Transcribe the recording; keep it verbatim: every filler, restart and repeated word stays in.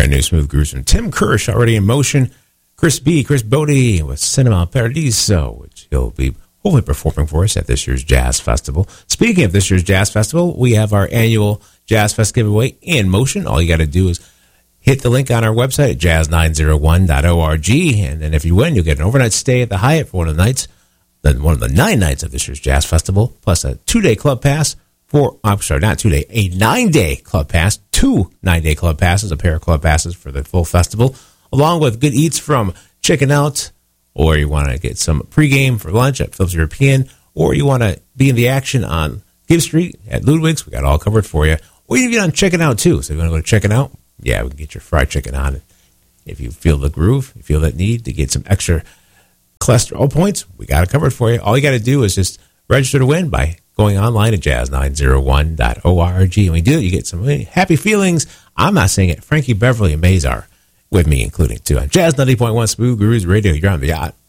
Brand new Smooth Grooves from Tim Kirsch already in motion. Chris B, Chris Bodie with Cinema Paradiso, which he'll be hopefully performing for us at this year's Jazz Festival. Speaking of this year's Jazz Festival, we have our annual Jazz Fest giveaway in motion. All you got to do is hit the link on our website at jazz nine oh one dot org, and then if you win, you'll get an overnight stay at the Hyatt for one of the nights, then one of the nine nights of this year's Jazz Festival, plus a two-day club pass for, I'm sorry, not two-day, a nine-day club pass, two nine-day club passes, a pair of club passes for the full festival, along with good eats from Chicken Out, or you want to get some pregame for lunch at Phillips European, or you want to be in the action on Gibb Street at Ludwig's. We got it all covered for you. Or you can get on Chicken Out, too. So if you want to go to Chicken Out, yeah, we can get your fried chicken on it. If you feel the groove, you feel that need to get some extra cholesterol points, we got it covered for you. All you got to do is just register to win by going online at jazz nine oh one dot org. And we do it, you get some happy feelings. I'm not saying it. Frankie Beverly and Mays are with me, including, too. On Jazz ninety point one Smooth Grooves Radio, you're on the yacht.